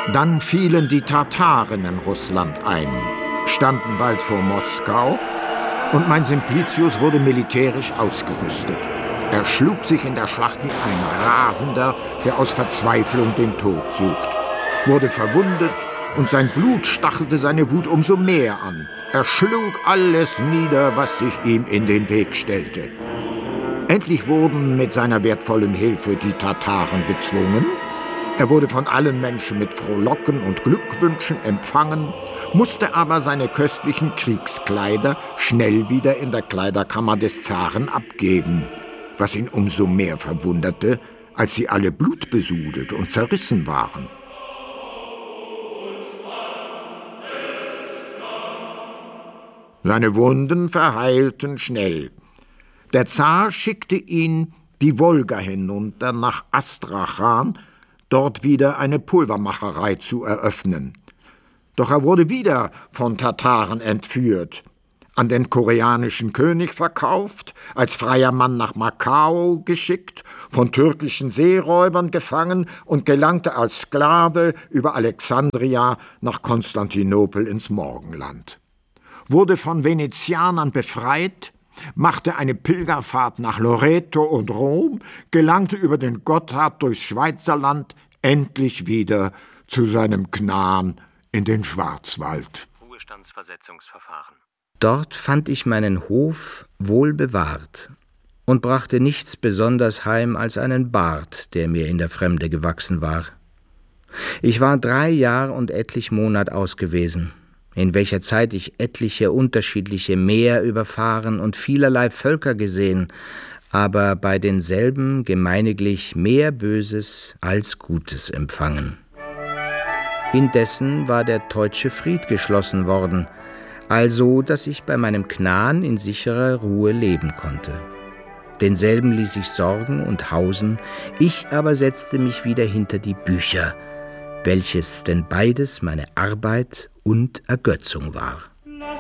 Dann fielen die Tataren in Russland ein, standen bald vor Moskau und mein Simplicius wurde militärisch ausgerüstet. Er schlug sich in der Schlacht wie ein Rasender, der aus Verzweiflung den Tod sucht, wurde verwundet und sein Blut stachelte seine Wut umso mehr an. Er schlug alles nieder, was sich ihm in den Weg stellte. Endlich wurden mit seiner wertvollen Hilfe die Tataren bezwungen. Er wurde von allen Menschen mit Frohlocken und Glückwünschen empfangen, musste aber seine köstlichen Kriegskleider schnell wieder in der Kleiderkammer des Zaren abgeben, was ihn umso mehr verwunderte, als sie alle blutbesudelt und zerrissen waren. Seine Wunden verheilten schnell. Der Zar schickte ihn die Wolga hinunter nach Astrachan, dort wieder eine Pulvermacherei zu eröffnen. Doch er wurde wieder von Tataren entführt, an den koreanischen König verkauft, als freier Mann nach Macao geschickt, von türkischen Seeräubern gefangen und gelangte als Sklave über Alexandria nach Konstantinopel ins Morgenland. Wurde von Venezianern befreit, machte eine Pilgerfahrt nach Loreto und Rom, gelangte über den Gotthard durchs Schweizerland endlich wieder zu seinem Gnan in den Schwarzwald. Ruhestandsversetzungsverfahren. Dort fand ich meinen Hof wohl bewahrt und brachte nichts besonders heim als einen Bart, der mir in der Fremde gewachsen war. Ich war 3 Jahr und etlich Monat ausgewesen, in welcher Zeit ich etliche unterschiedliche Meer überfahren und vielerlei Völker gesehen, aber bei denselben gemeiniglich mehr Böses als Gutes empfangen. Indessen war der deutsche Fried geschlossen worden, also dass ich bei meinem Gnan in sicherer Ruhe leben konnte. Denselben ließ ich sorgen und hausen, ich aber setzte mich wieder hinter die Bücher, welches denn beides meine Arbeit und Ergötzung war.